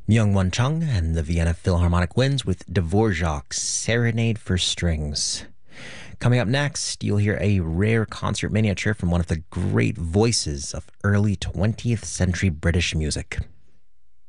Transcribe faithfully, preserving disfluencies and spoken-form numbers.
Myung-Won Chung and the Vienna Philharmonic Winds with Dvorak's Serenade for Strings. Coming up next, you'll hear a rare concert miniature from one of the great voices of early twentieth century British music.